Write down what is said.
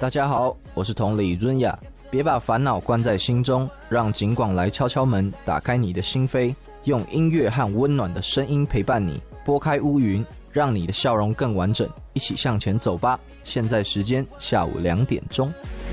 大家好，我是同理润雅。别把烦恼关在心中，让警广来敲敲门，打开你的心扉，用音乐和温暖的声音陪伴你，拨开乌云，让你的笑容更完整。一起向前走吧。现在时间下午2点钟。